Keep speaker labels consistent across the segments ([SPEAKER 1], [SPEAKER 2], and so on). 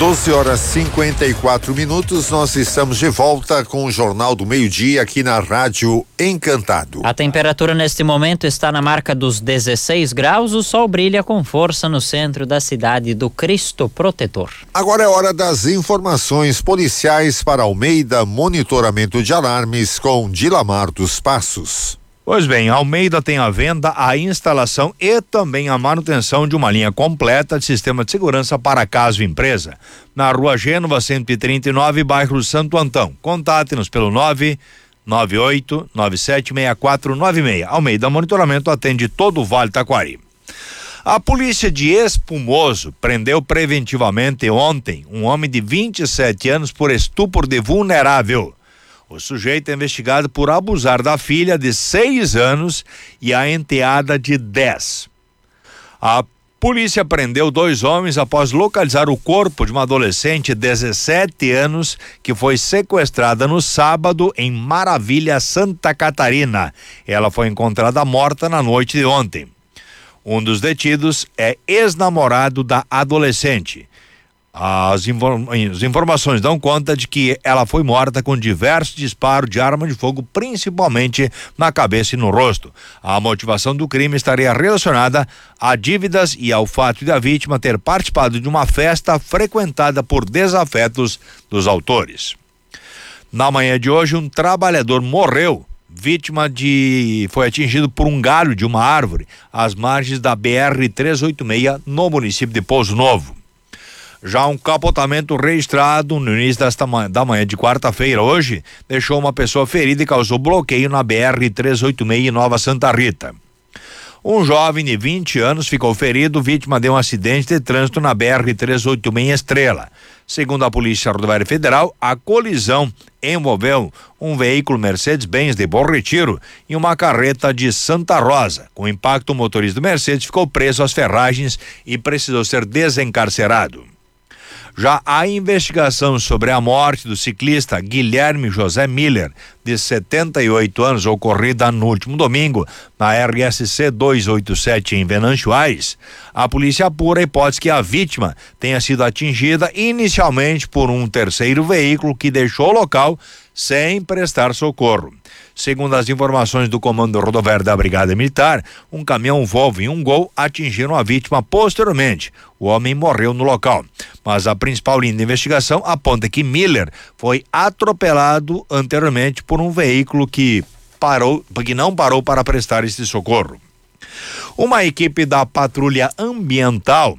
[SPEAKER 1] 12h54, nós estamos de volta com o Jornal do Meio-Dia aqui na Rádio Encantado.
[SPEAKER 2] A temperatura neste momento está na marca dos 16 graus, o sol brilha com força no centro da cidade do Cristo Protetor.
[SPEAKER 1] Agora é hora das informações policiais para Almeida, monitoramento de alarmes com Dilamar dos Passos.
[SPEAKER 3] Pois bem, Almeida tem à venda a instalação e também a manutenção de uma linha completa de sistema de segurança para casa e empresa. Na Rua Gênova 139, bairro Santo Antão. Contate-nos pelo 998-976496. Almeida Monitoramento atende todo o Vale Taquari. A polícia de Espumoso prendeu preventivamente ontem um homem de 27 anos por estupro de vulnerável. O sujeito é investigado por abusar da filha de 6 anos e a enteada de 10. A polícia prendeu 2 homens após localizar o corpo de uma adolescente de 17 anos que foi sequestrada no sábado em Maravilha, Santa Catarina. Ela foi encontrada morta na noite de ontem. Um dos detidos é ex-namorado da adolescente. As informações dão conta de que ela foi morta com diversos disparos de arma de fogo, principalmente na cabeça e no rosto. A motivação do crime estaria relacionada a dívidas e ao fato de a vítima ter participado de uma festa frequentada por desafetos dos autores. Na manhã de hoje, um trabalhador morreu, foi atingido por um galho de uma árvore às margens da BR-386 no município de Pouso Novo. Já um capotamento registrado no início da manhã de quarta-feira, hoje, deixou uma pessoa ferida e causou bloqueio na BR-386 em Nova Santa Rita. Um jovem de 20 anos ficou ferido, vítima de um acidente de trânsito na BR-386 Estrela. Segundo a Polícia Rodoviária Federal, a colisão envolveu um veículo Mercedes-Benz de Bom Retiro e uma carreta de Santa Rosa. Com o impacto, o motorista do Mercedes ficou preso às ferragens e precisou ser desencarcerado. Já a investigação sobre a morte do ciclista Guilherme José Miller, de 78 anos, ocorrida no último domingo na RSC 287 em Venâncio Aires, a polícia apura a hipótese que a vítima tenha sido atingida inicialmente por um terceiro veículo que deixou o local sem prestar socorro. Segundo as informações do Comando Rodoviário da Brigada Militar, um caminhão Volvo e um Gol atingiram a vítima posteriormente. O homem morreu no local, mas a principal linha de investigação aponta que Miller foi atropelado anteriormente por um veículo que não parou para prestar esse socorro. Uma equipe da Patrulha Ambiental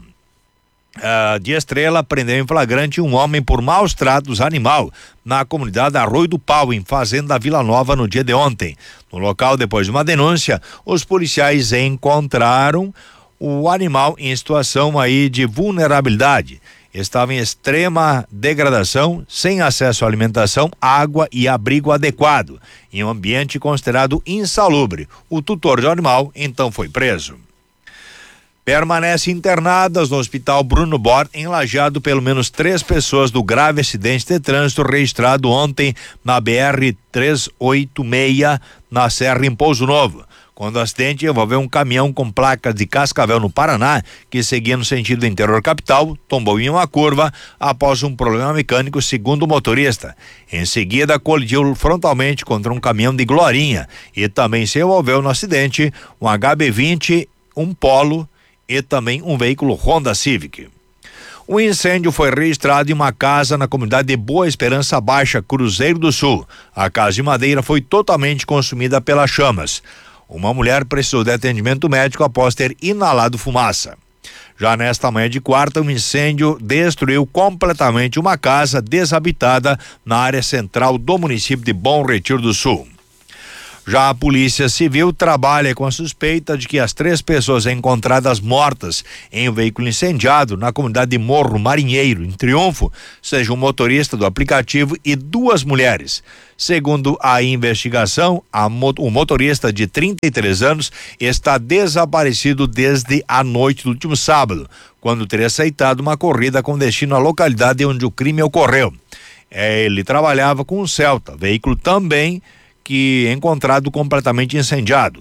[SPEAKER 3] de Estrela prendeu em flagrante um homem por maus tratos animal na comunidade Arroio do Pau, em Fazenda Vila Nova, no dia de ontem. No local, depois de uma denúncia, os policiais encontraram o animal em situação aí de vulnerabilidade. Estava em extrema degradação, sem acesso à alimentação, água e abrigo adequado, em um ambiente considerado insalubre. O tutor do animal então foi preso. Permanecem internadas no Hospital Bruno Bort, em Lajeado, pelo menos 3 pessoas do grave acidente de trânsito registrado ontem na BR-386, na Serra, em Pouso Novo, quando o acidente envolveu um caminhão com placas de Cascavel, no Paraná, que seguia no sentido interior capital, tombou em uma curva após um problema mecânico, segundo o motorista. Em seguida, colidiu frontalmente contra um caminhão de Glorinha e também se envolveu no acidente um HB20, um Polo e também um veículo Honda Civic. O incêndio foi registrado em uma casa na comunidade de Boa Esperança Baixa, Cruzeiro do Sul. A casa de madeira foi totalmente consumida pelas chamas. Uma mulher precisou de atendimento médico após ter inalado fumaça. Já nesta manhã de quarta, um incêndio destruiu completamente uma casa desabitada na área central do município de Bom Retiro do Sul. Já a Polícia Civil trabalha com a suspeita de que as 3 pessoas encontradas mortas em um veículo incendiado na comunidade de Morro Marinheiro, em Triunfo, sejam o motorista do aplicativo e 2 mulheres. Segundo a investigação, o motorista de 33 anos está desaparecido desde a noite do último sábado, quando teria aceitado uma corrida com destino à localidade onde o crime ocorreu. Ele trabalhava com um Celta, veículo também que encontrado completamente incendiado.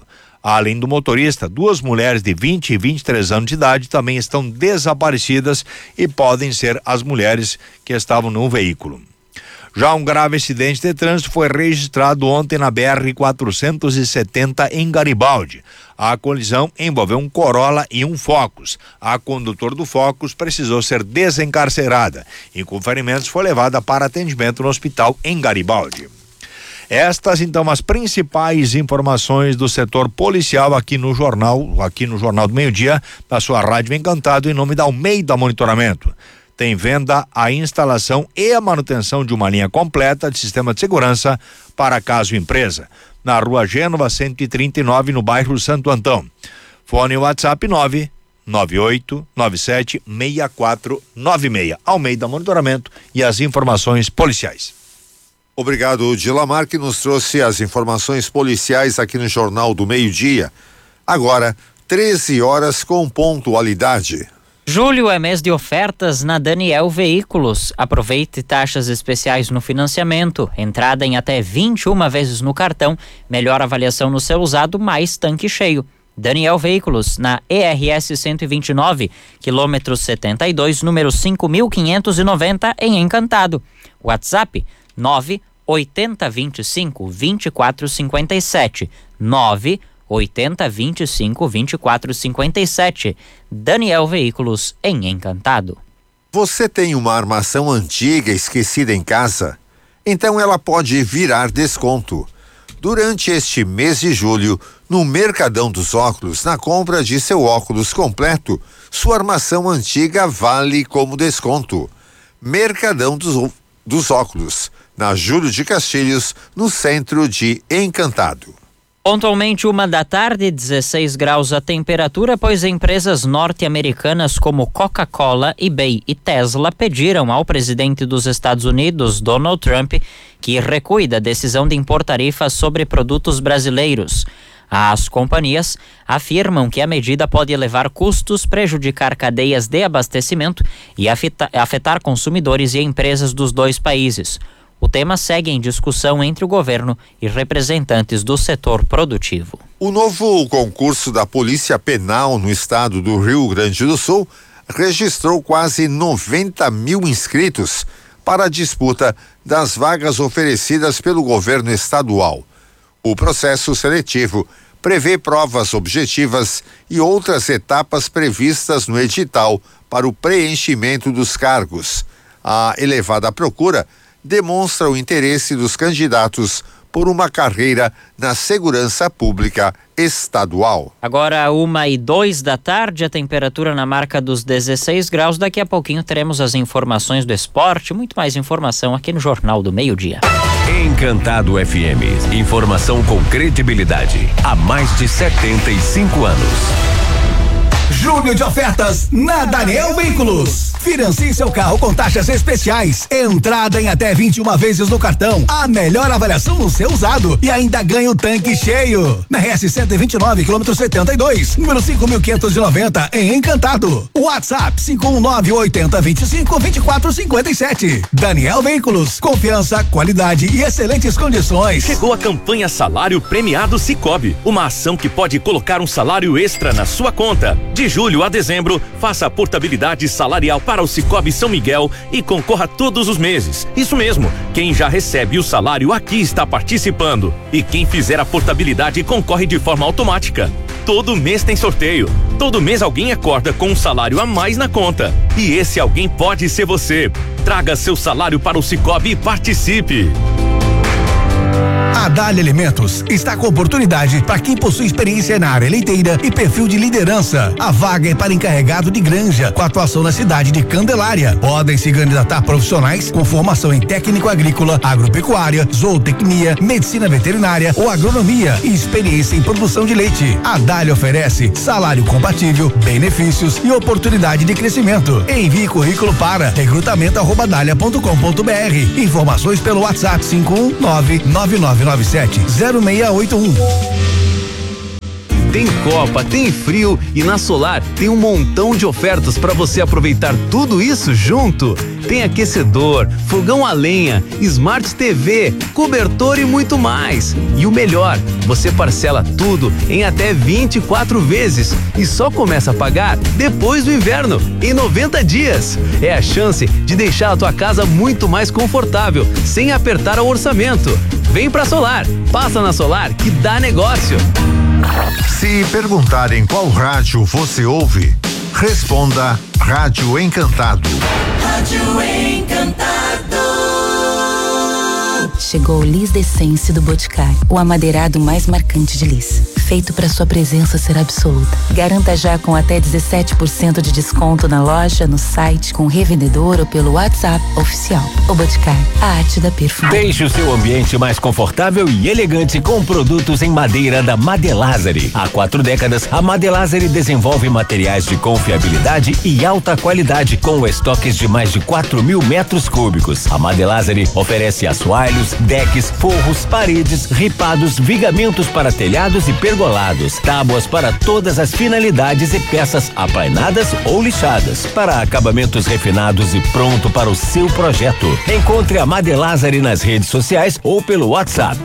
[SPEAKER 3] Além do motorista, 2 mulheres de 20 e 23 anos de idade também estão desaparecidas e podem ser as mulheres que estavam no veículo. Já um grave acidente de trânsito foi registrado ontem na BR-470 em Garibaldi. A colisão envolveu um Corolla e um Focus. A condutor do Focus precisou ser desencarcerada e com ferimentos foi levada para atendimento no hospital em Garibaldi. Estas então as principais informações do setor policial aqui no Jornal do Meio-Dia, da sua Rádio Encantado, em nome da Almeida Monitoramento. Tem venda, a instalação e a manutenção de uma linha completa de sistema de segurança para casa ou empresa. Na Rua Gênova 139, no bairro Santo Antão. Fone WhatsApp 998976496. Almeida Monitoramento e as informações policiais.
[SPEAKER 1] Obrigado, Dilamar, que nos trouxe as informações policiais aqui no Jornal do Meio-Dia. Agora, 13 horas com pontualidade.
[SPEAKER 2] Julho é mês de ofertas na Daniel Veículos. Aproveite taxas especiais no financiamento, entrada em até 21 vezes no cartão, melhor avaliação no seu usado, mais tanque cheio. Daniel Veículos, na ERS 129, quilômetro 72, número 5590, em Encantado. WhatsApp 98025-2457. 98025-2457. Daniel Veículos, em Encantado.
[SPEAKER 1] Você tem uma armação antiga esquecida em casa? Então ela pode virar desconto. Durante este mês de julho, no Mercadão dos Óculos, na compra de seu óculos completo, sua armação antiga vale como desconto. Mercadão dos Óculos, na Júlio de Castilhos, no centro de Encantado.
[SPEAKER 2] Pontualmente 1h, 16 graus a temperatura, pois empresas norte-americanas como Coca-Cola, eBay e Tesla pediram ao presidente dos Estados Unidos, Donald Trump, que recue da decisão de impor tarifas sobre produtos brasileiros. As companhias afirmam que a medida pode elevar custos, prejudicar cadeias de abastecimento e afetar consumidores e empresas dos dois países. O tema segue em discussão entre o governo e representantes do setor produtivo.
[SPEAKER 1] O novo concurso da Polícia Penal no estado do Rio Grande do Sul registrou quase 90 mil inscritos para a disputa das vagas oferecidas pelo governo estadual. O processo seletivo prevê provas objetivas e outras etapas previstas no edital para o preenchimento dos cargos. A elevada procura demonstra o interesse dos candidatos por uma carreira na segurança pública estadual.
[SPEAKER 2] Agora 1h02, a temperatura na marca dos 16 graus. Daqui a pouquinho teremos as informações do esporte, muito mais informação aqui no Jornal do Meio-Dia.
[SPEAKER 4] Encantado FM, informação com credibilidade há mais de 75 anos.
[SPEAKER 5] Julho de ofertas na Daniel Veículos. Financie seu carro com taxas especiais. Entrada em até 21 vezes no cartão. A melhor avaliação no seu usado. E ainda ganha o tanque cheio. Na RS 129, quilômetro 72, número 5590, em Encantado. WhatsApp 51980252457. Daniel Veículos. Confiança, qualidade e excelentes condições.
[SPEAKER 6] Chegou a campanha Salário Premiado Sicoob. Uma ação que pode colocar um salário extra na sua conta. De julho a dezembro, faça a portabilidade salarial para o Sicoob São Miguel e concorra todos os meses. Isso mesmo, quem já recebe o salário aqui está participando. E quem fizer a portabilidade concorre de forma automática. Todo mês tem sorteio. Todo mês alguém acorda com um salário a mais na conta. E esse alguém pode ser você. Traga seu salário para o Sicoob e participe.
[SPEAKER 5] A Dália Alimentos está com oportunidade para quem possui experiência na área leiteira e perfil de liderança. A vaga é para encarregado de granja, com atuação na cidade de Candelária. Podem se candidatar profissionais com formação em técnico agrícola, agropecuária, zootecnia, medicina veterinária ou agronomia e experiência em produção de leite. A Dália oferece salário compatível, benefícios e oportunidade de crescimento. Envie currículo para recrutamento@dalia.com.br. Informações pelo WhatsApp 51999970681.
[SPEAKER 7] Tem Copa, tem frio e na Solar tem um montão de ofertas para você aproveitar tudo isso junto. Tem aquecedor, fogão a lenha, Smart TV, cobertor e muito mais. E o melhor, você parcela tudo em até 24 vezes e só começa a pagar depois do inverno, em 90 dias. É a chance de deixar a tua casa muito mais confortável, sem apertar o orçamento. Vem pra Solar, passa na Solar que dá negócio.
[SPEAKER 1] Se perguntarem qual rádio você ouve, responda Rádio Encantado.
[SPEAKER 8] Rádio Encantado.
[SPEAKER 9] Chegou o Lis D'Essence do Boticário, o amadeirado mais marcante de Lis, feito para sua presença ser absoluta. Garanta já com até 17% de desconto na loja, no site, com revendedor ou pelo WhatsApp oficial. O Boticário, a arte da perfumaria.
[SPEAKER 4] Deixe o seu ambiente mais confortável e elegante com produtos em madeira da Madelazari. Há 4 décadas, a Madelazari desenvolve materiais de confiabilidade e alta qualidade, com estoques de mais de 4.000 metros cúbicos. A Madelazari oferece assoalhos, decks, forros, paredes, ripados, vigamentos para telhados e pergolados, tábuas para todas as finalidades e peças aplainadas ou lixadas, para acabamentos refinados e pronto para o seu projeto. Encontre a Madelazari nas redes sociais ou pelo WhatsApp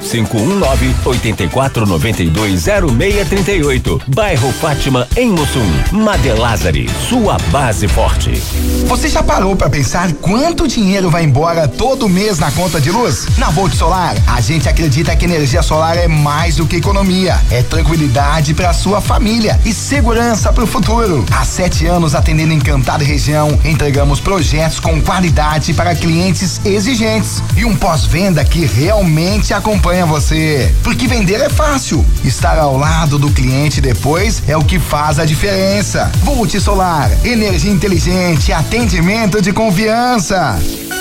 [SPEAKER 4] 519-84920638, bairro Fátima, em Mussum. Madelazari, sua base forte.
[SPEAKER 5] Você já parou para pensar quanto dinheiro vai embora todo mês na conta de luz? Na Volt Solar, a gente acredita que energia solar é mais do que economia, é tranquilidade para sua família e segurança para o futuro. Há 7 anos atendendo Encantado e região, entregamos projetos com qualidade para clientes exigentes e um pós-venda que realmente acompanha você. Porque vender é fácil, estar ao lado do cliente depois é o que faz a diferença. Volt Solar, energia inteligente, atendimento de confiança.